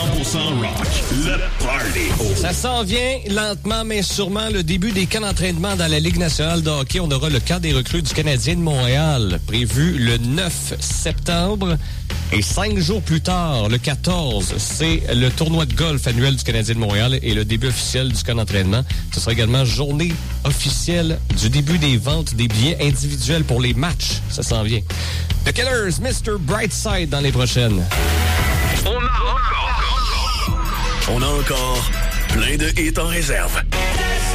rock, le party. Ça s'en vient lentement mais sûrement, le début des camps d'entraînement dans la Ligue nationale de hockey. On aura le camp des recrues du Canadien de Montréal, prévu le 9 septembre. Et 5 jours plus tard, le 14, c'est le tournoi de golf annuel du Canadien de Montréal et le début officiel du camp d'entraînement. Ce sera également journée officielle du début des ventes des billets individuels pour les matchs. Ça s'en vient. The Killers, Mr. Brightside dans les prochaines. On a encore plein de hits en réserve.